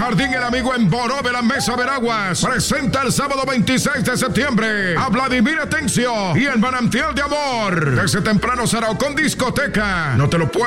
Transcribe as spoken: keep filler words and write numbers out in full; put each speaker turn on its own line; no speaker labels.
Jardín El Amigo en Borobe, la Mesa Veraguas. Presenta el sábado veintiséis de septiembre a Vladimir Atencio y el Manantial de Amor. Desde temprano será con discoteca. No te lo puedes